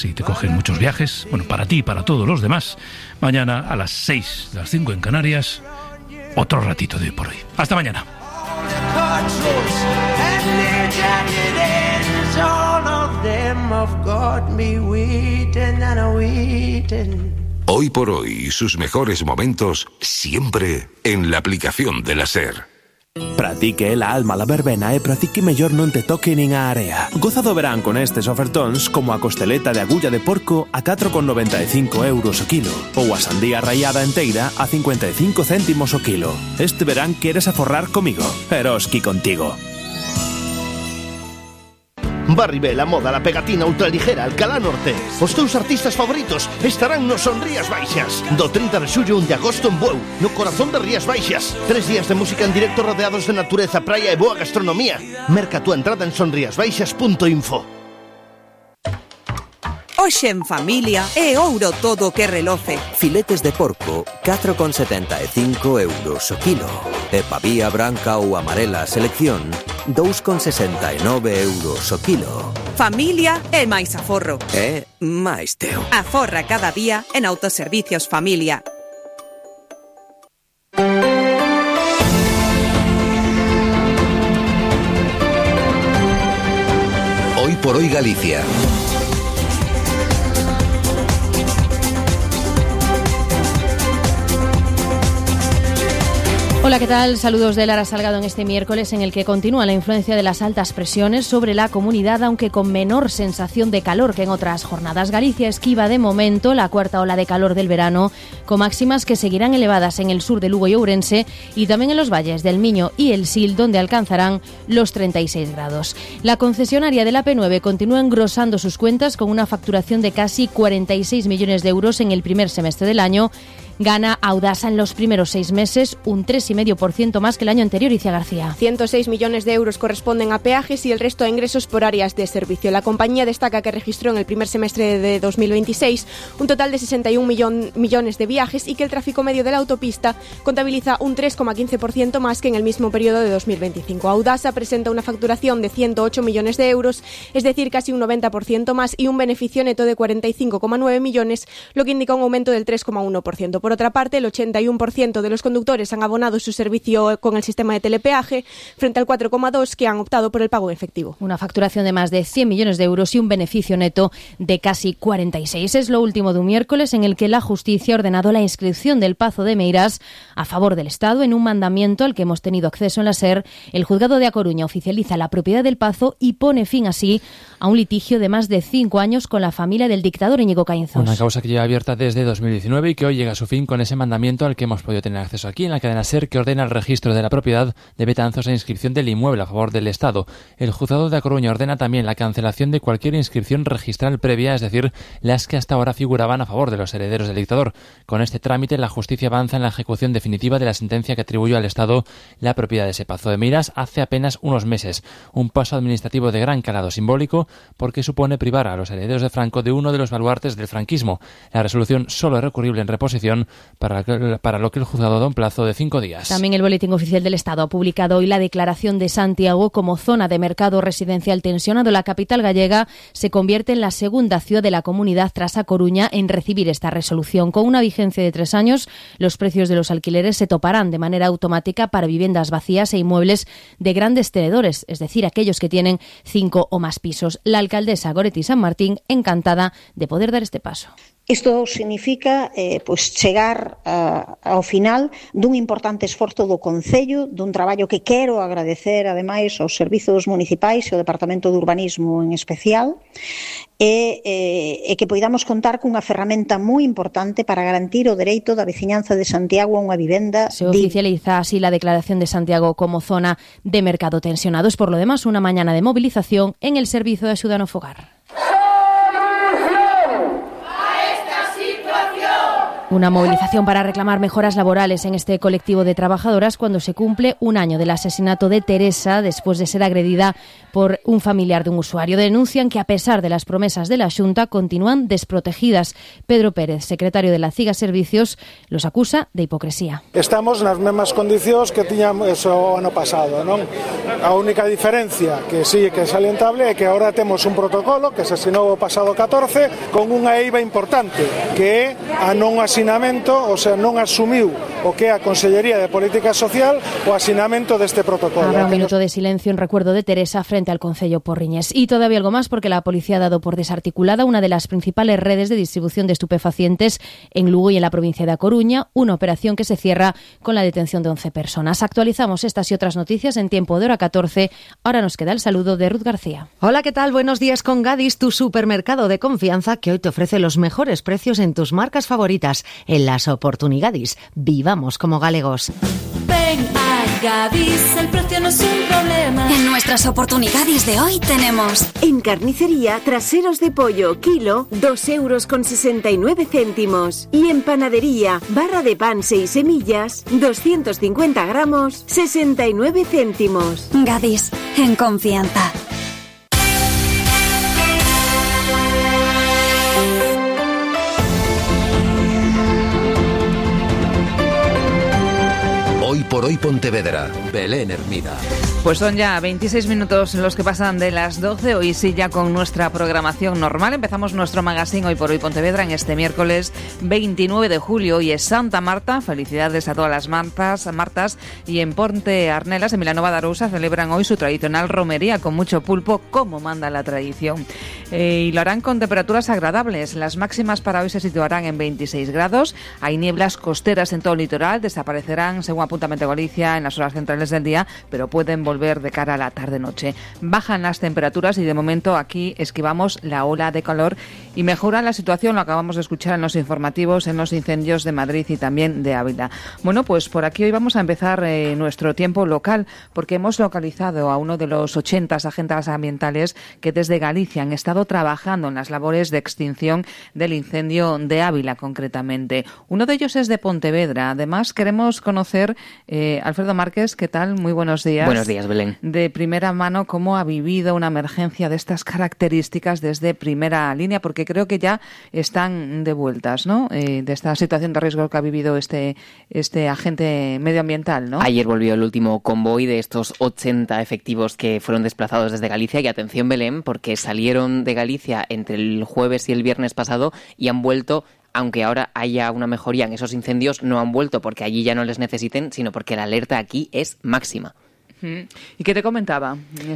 Si te cogen muchos viajes, bueno, para ti y para todos los demás, mañana a las 6, las 5 en Canarias, otro ratito de Hoy por Hoy. Hasta mañana. Hoy por Hoy y sus mejores momentos siempre en la aplicación de la SER. Pratique la alma la verbena e pratique mellor non te toque nin a area. Goza do verán con estes ofertóns como a costeleta de agulla de porco a 4,95 euros o kilo ou a sandía rallada enteira a 55 céntimos o kilo. Este verán queres aforrar comigo, Eroski contigo. Barribel, a moda, la pegatina ultraligera, Alcalá Norte. Os teus artistas favoritos estarán no Son Rías Baixas. Do 30 de xullo 1 de agosto en Bueu, no corazón de Rías Baixas. 3 días de música en directo rodeados de natureza, praia e boa gastronomía. Merca túa entrada en sonriasbaixas.info. Hoxe en familia é ouro todo o que reloce. Filetes de porco, 4,75 euros o kilo. E pavía branca ou amarela selección, 2,69 euros o kilo. Familia é máis aforro. É máis teu. Aforra cada día en Autoservicios Familia. Hoy por Hoy Galicia. Hola, ¿qué tal? Saludos de Lara Salgado en este miércoles en el que continúa la influencia de las altas presiones sobre la comunidad, aunque con menor sensación de calor que en otras jornadas. Galicia esquiva de momento la cuarta ola de calor del verano, con máximas que seguirán elevadas en el sur de Lugo y Ourense y también en los valles del Miño y el Sil, donde alcanzarán los 36 grados. La concesionaria de la P9 continúa engrosando sus cuentas con una facturación de casi 46 millones de euros en el primer semestre del año. Gana Audasa en los primeros 6 meses un 3,5% más que el año anterior. Icia García. 106 millones de euros corresponden a peajes y el resto a ingresos por áreas de servicio. La compañía destaca que registró en el primer semestre de 2026 un total de 61 millones de viajes y que el tráfico medio de la autopista contabiliza un 3,15% más que en el mismo periodo de 2025. Audasa presenta una facturación de 108 millones de euros, es decir, casi un 90% más, y un beneficio neto de 45,9 millones, lo que indica un aumento del 3,1%. Por otra parte, el 81% de los conductores han abonado su servicio con el sistema de telepeaje, frente al 4,2% que han optado por el pago en efectivo. Una facturación de más de 100 millones de euros y un beneficio neto de casi 46. Es lo último de un miércoles en el que la justicia ha ordenado la inscripción del Pazo de Meirás a favor del Estado en un mandamiento al que hemos tenido acceso en la SER. El juzgado de A Coruña oficializa la propiedad del Pazo y pone fin así a un litigio de más de 5 años con la familia del dictador Íñigo Caínzos. Una causa que lleva abierta desde 2019 y que hoy llega a su fin con ese mandamiento al que hemos podido tener acceso aquí en la cadena SER, que ordena el registro de la propiedad de Betanzos e inscripción del inmueble a favor del Estado. El juzgado de A Coruña ordena también la cancelación de cualquier inscripción registral previa, es decir, las que hasta ahora figuraban a favor de los herederos del dictador. Con este trámite, la justicia avanza en la ejecución definitiva de la sentencia que atribuyó al Estado la propiedad de ese Pazo de Meirás hace apenas unos meses. Un paso administrativo de gran calado simbólico porque supone privar a los herederos de Franco de uno de los baluartes del franquismo. La resolución solo es recurrible en reposición, para lo que el juzgado da un plazo de 5 días. También el Boletín Oficial del Estado ha publicado hoy la declaración de Santiago como zona de mercado residencial tensionado. La capital gallega se convierte en la segunda ciudad de la comunidad tras A Coruña en recibir esta resolución. Con una vigencia de 3 años, los precios de los alquileres se toparán de manera automática para viviendas vacías e inmuebles de grandes tenedores, es decir, aquellos que tienen 5 o más pisos. La alcaldesa Goretti San Martín, encantada de poder dar este paso. Isto significa chegar ao final dun importante esforzo do Concello, dun traballo que quero agradecer ademais aos servizos municipais e ao Departamento de Urbanismo en especial, e que poidamos contar cunha ferramenta moi importante para garantir o dereito da veciñanza de Santiago a unha vivenda. Se oficializa así la declaración de Santiago como zona de mercado tensionado. Es por lo demás una mañana de movilización en el Servizo de Axuda no Fogar. Una movilización para reclamar mejoras laborales en este colectivo de trabajadoras cuando se cumple un año del asesinato de Teresa después de ser agredida por un familiar de un usuario. Denuncian que a pesar de las promesas de la Xunta continúan desprotegidas. Pedro Pérez, secretario de la CIGA Servicios, los acusa de hipocresía. Estamos nas mesmas condicións que tiñamos o ano pasado, non? A única diferencia que sí que é salientable é que agora temos un protocolo que se asinou o pasado 14 con unha eiva importante, que é a non asinamento, o sea, non asumiu o que é a Consellería de Política Social o asinamento deste protocolo. Habrá un minuto de silencio en recuerdo de Teresa frente al concello Porriñés. Y todavía algo más porque la policía ha dado por desarticulada una de las principales redes de distribución de estupefacientes en Lugo y en la provincia de A Coruña, una operación que se cierra con la detención de 11 personas. Actualizamos estas y otras noticias en tiempo de hora 14. Ahora nos queda el saludo de Ruth García. Hola, ¿qué tal? Buenos días con Gadis, tu supermercado de confianza que hoy te ofrece los mejores precios en tus marcas favoritas. En las oportunidades, vivamos como galegos. Ven a Gadis, el precio no es un problema. En nuestras oportunidades de hoy tenemos: en carnicería, traseros de pollo, kilo, 2,69 €. Y en panadería, barra de pan 6 semillas, 250 gramos, 69 céntimos. Gadis, en confianza. Hoy por hoy Pontevedra, Belén Hermida. Pues son ya 26 minutos los que pasan de las 12. Hoy sí, ya con nuestra programación normal. Empezamos nuestro magazine Hoy por hoy Pontevedra en este miércoles 29 de julio. Hoy es Santa Marta. Felicidades a todas las Martas. Y en Ponte Arnelas, en Vilanova de Arousa, celebran hoy su tradicional romería con mucho pulpo, como manda la tradición. Y lo harán con temperaturas agradables. Las máximas para hoy se situarán en 26 grados. Hay nieblas costeras en todo el litoral. Desaparecerán, según Apuntamiento Galicia, en las horas centrales del día, pero pueden volver de cara a la tarde-noche. Bajan las temperaturas y de momento aquí esquivamos la ola de calor y mejora la situación, lo acabamos de escuchar en los informativos, en los incendios de Madrid y también de Ávila. Bueno, pues por aquí hoy vamos a empezar nuestro tiempo local, porque hemos localizado a uno de los 80 agentes ambientales que desde Galicia han estado trabajando en las labores de extinción del incendio de Ávila concretamente. Uno de ellos es de Pontevedra. Además, queremos conocer, Alfredo Márquez, ¿qué tal? Muy buenos días. Buenos días, Belén. De primera mano, ¿cómo ha vivido una emergencia de estas características desde primera línea? Porque creo que ya están de vueltas, ¿no? De esta situación de riesgo que ha vivido este agente medioambiental, ¿no? Ayer volvió el último convoy de estos 80 efectivos que fueron desplazados desde Galicia. Y atención, Belén, porque salieron de Galicia entre el jueves y el viernes pasado y han vuelto. Aunque ahora haya una mejoría en esos incendios, no han vuelto porque allí ya no les necesiten, sino porque la alerta aquí es máxima. ¿Y qué te comentaba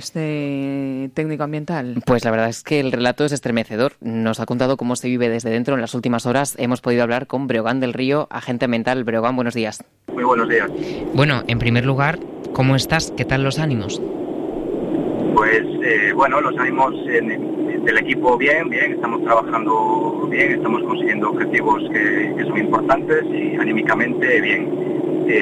este técnico ambiental? Pues la verdad es que el relato es estremecedor. Nos ha contado cómo se vive desde dentro. En las últimas horas hemos podido hablar con Breogán del Río, agente ambiental. Breogán, buenos días. Muy buenos días. Bueno, en primer lugar, ¿cómo estás? ¿Qué tal los ánimos? Pues los ánimos del equipo bien, estamos trabajando bien, estamos consiguiendo objetivos que son importantes y anímicamente bien.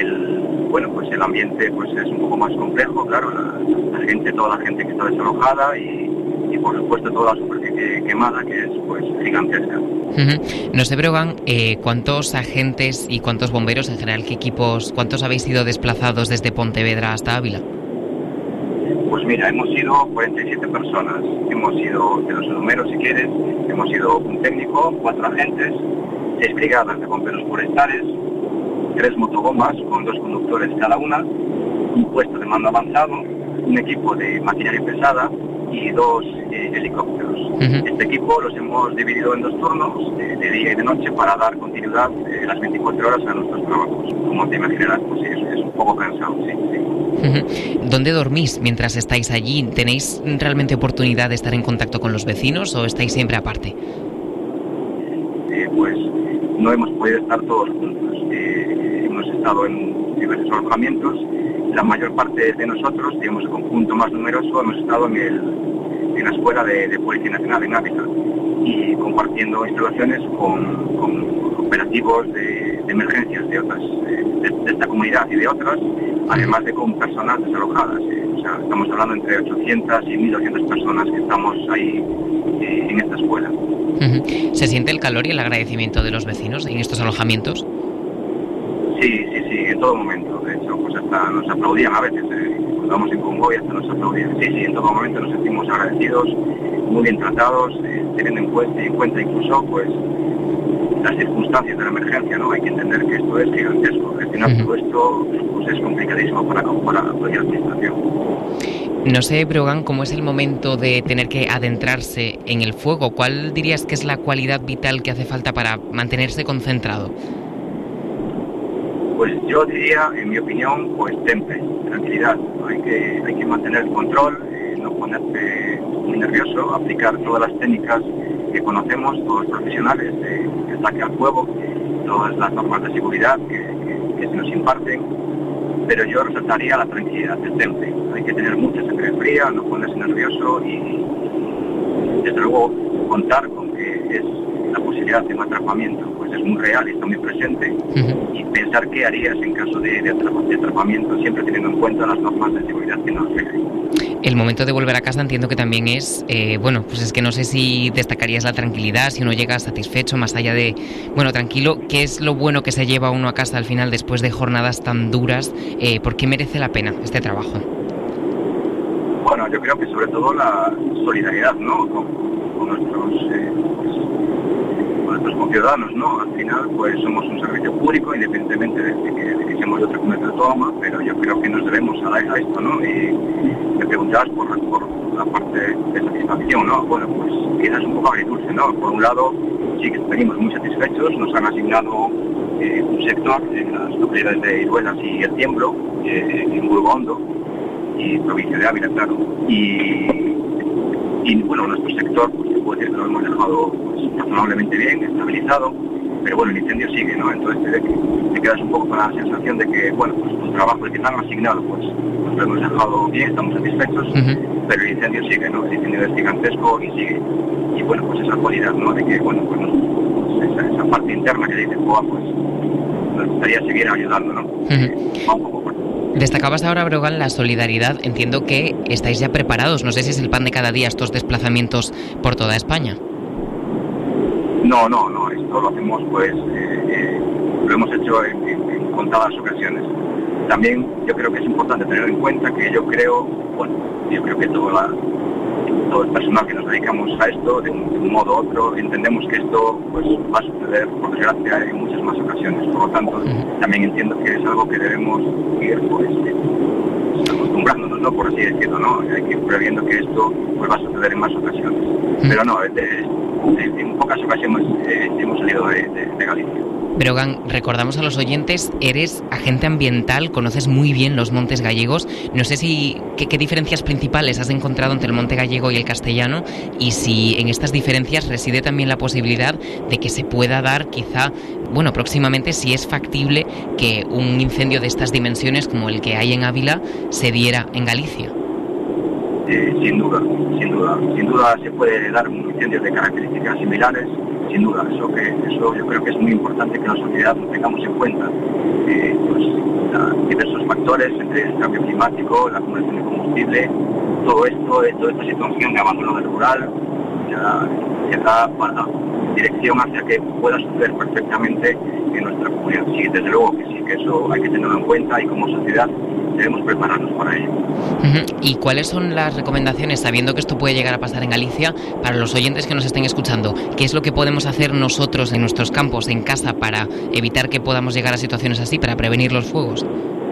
El ambiente pues es un poco más complejo, claro, toda la gente que está desalojada y por supuesto toda la superficie quemada, que es pues gigantesca. No sé, Breogán, ¿cuántos agentes y cuántos bomberos en general, qué equipos, cuántos habéis sido desplazados desde Pontevedra hasta Ávila? Pues mira, hemos sido 47 personas, hemos sido, de los números si quieres, hemos sido un técnico, 4 agentes, 6 brigadas de bomberos forestales, 3 motobombas con 2 conductores cada una, un puesto de mando avanzado, un equipo de maquinaria pesada y 2 helicópteros. Este equipo los hemos dividido en 2 turnos, de día y de noche, para dar continuidad las 24 horas a nuestros trabajos. Como te imaginarás, pues sí, es un poco cansado, sí. ¿Dónde dormís mientras estáis allí? ¿Tenéis realmente oportunidad de estar en contacto con los vecinos o estáis siempre aparte? Pues no hemos podido estar todos juntos. Hemos estado en diversos alojamientos. La mayor parte de nosotros, digamos el conjunto más numeroso, hemos estado en la Escuela de Policía Nacional en Ávila y compartiendo instalaciones con operativos de emergencias de esta comunidad y de otras, además de con personas desalojadas. Estamos hablando entre 800 y 1.200 personas que estamos ahí en esta escuela. ¿Se siente el calor y el agradecimiento de los vecinos en estos alojamientos? Sí, en todo momento. De hecho, pues hasta nos aplaudían a veces. Cuando vamos en convoy hasta nos aplaudían. Sí, en todo momento nos sentimos agradecidos, muy bien tratados, teniendo en cuenta incluso pues las circunstancias de la emergencia, ¿no? Hay que entender que esto es gigantesco. Gestionar todo esto pues es complicadísimo para cualquier administración. No sé, Brogan, ¿cómo es el momento de tener que adentrarse en el fuego? ¿Cuál dirías que es la cualidad vital que hace falta para mantenerse concentrado? Pues yo diría, en mi opinión, pues temple, tranquilidad. Hay que mantener el control, no ponerte muy nervioso, aplicar todas las técnicas que conocemos, todos los profesionales de ataque al fuego, todas las normas de seguridad que se nos imparten, pero yo resaltaría la tranquilidad, el temple. Hay que tener mucha sangre fría, no ponerse nervioso y desde luego contar con que es la posibilidad de un atrapamiento, pues es muy real y está muy presente, y pensar qué harías en caso de atrapamiento, siempre teniendo en cuenta las normas de seguridad que nos rigen. El momento de volver a casa entiendo que también es, pues es que no sé si destacarías la tranquilidad, si uno llega satisfecho, más allá de, tranquilo, ¿qué es lo bueno que se lleva uno a casa al final después de jornadas tan duras? ¿Por qué merece la pena este trabajo? Bueno, yo creo que sobre todo la solidaridad, ¿no? Con nuestros conciudadanos, ¿no? Al final, pues somos un servicio público, independientemente de que seamos de otra comunidad autónoma, pero yo creo que nos debemos a esto, ¿no? Y me preguntabas por la parte de satisfacción, ¿no? Bueno, pues quizás un poco agridulce, ¿no? Por un lado, sí que venimos muy satisfechos, nos han asignado un sector en las localidades de Iruelas y El Tiemblo, en Burgo Hondo, y provincia de Ávila, claro. Y bueno, nuestro sector, pues se puede decir que lo hemos dejado pues, razonablemente bien, estabilizado, pero bueno, el incendio sigue, ¿no? Entonces te quedas un poco con la sensación de que, bueno, pues tu trabajo, el que te han asignado, pues lo hemos dejado bien, estamos satisfechos, pero el incendio sigue, ¿no? El incendio es gigantesco y sigue. Y bueno, pues esa cualidad, ¿no? De que, bueno, pues esa parte interna que dice, pues nos gustaría seguir ayudando, ¿no? Va un poco fuerte. Destacabas ahora, Brogan, la solidaridad. Entiendo que estáis ya preparados. No sé si es el pan de cada día estos desplazamientos por toda España. No. Esto lo hacemos, pues, lo hemos hecho en contadas ocasiones. También yo creo que es importante tener en cuenta que yo creo que todo el personal que nos dedicamos a esto, de un modo u otro, entendemos que esto pues va a suceder, por desgracia, en muchas más ocasiones. Por lo tanto, también entiendo que es algo que debemos ir pues acostumbrándonos, ¿no? Por así decirlo, ¿no? Hay que ir previendo que esto pues va a suceder en más ocasiones. Pero no, en pocas ocasiones hemos salido de Galicia. Brogan, recordamos a los oyentes, eres agente ambiental, conoces muy bien los montes gallegos. No sé si qué diferencias principales has encontrado entre el monte gallego y el castellano, y si en estas diferencias reside también la posibilidad de que se pueda dar quizá, próximamente, si es factible que un incendio de estas dimensiones como el que hay en Ávila se diera en Galicia. Sin duda se puede dar un incendio de características similares, sin duda. Eso yo creo que es muy importante que la sociedad lo tengamos en cuenta. Diversos factores, entre el cambio climático, la acumulación de combustible, toda esta situación de abandono del rural, ya da para dirección hacia que pueda suceder perfectamente en nuestra comunidad. Sí, desde luego que sí, que eso hay que tenerlo en cuenta, y como sociedad debemos prepararnos para ello. ¿Y cuáles son las recomendaciones, sabiendo que esto puede llegar a pasar en Galicia, para los oyentes que nos estén escuchando? ¿Qué es lo que podemos hacer nosotros en nuestros campos, en casa, para evitar que podamos llegar a situaciones así, para prevenir los fuegos?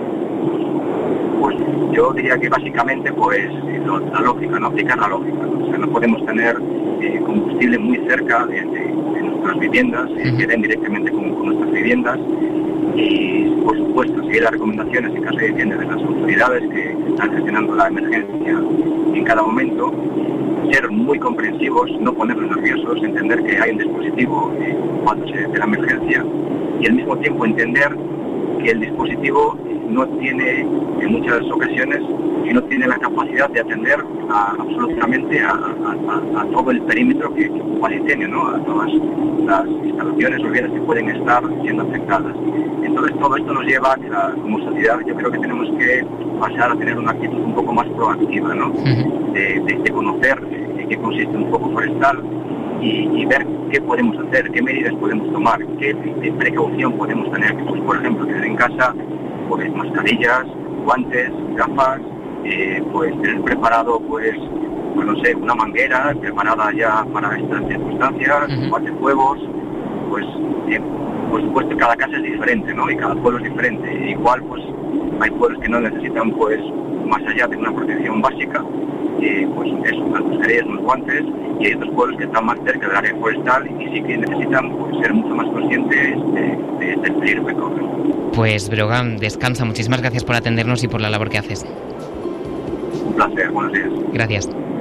Pues yo diría que básicamente la lógica, no aplicar la lógica. O sea, no podemos tener combustible muy cerca de nuestras viviendas, que den directamente con nuestras viviendas. Y, por supuesto, seguir las recomendaciones en caso de incendio de las autoridades que están gestionando la emergencia en cada momento, ser muy comprensivos, no ponernos nerviosos, entender que hay un dispositivo cuando se dé la emergencia, y al mismo tiempo entender que el dispositivo no tiene, en muchas ocasiones, no tiene la capacidad de atender absolutamente a todo el perímetro que ocupa el incendio, ¿no? A todas las instalaciones o bienes que pueden estar siendo afectadas. Entonces todo esto nos lleva a que como sociedad yo creo que tenemos que pasar a tener una actitud un poco más proactiva, ¿no? De conocer en qué consiste un fuego forestal y ver ¿qué podemos hacer? ¿Qué medidas podemos tomar? ¿Qué precaución podemos tener? Pues, por ejemplo, tener en casa pues mascarillas, guantes, gafas, pues tener preparado pues no sé, una manguera preparada ya para estas circunstancias, fuegos, pues por supuesto cada casa es diferente, ¿no? Y cada pueblo es diferente. Igual pues hay pueblos que no necesitan pues más allá de una protección básica, pues eso, unas mascarillas, unos guantes, y hay otros pueblos que están más cerca del área forestal y sí que necesitan pues ser mucho más conscientes del peligro que corren. Pues Brogan, descansa. Muchísimas gracias por atendernos y por la labor que haces. Un placer, buenos días. Gracias.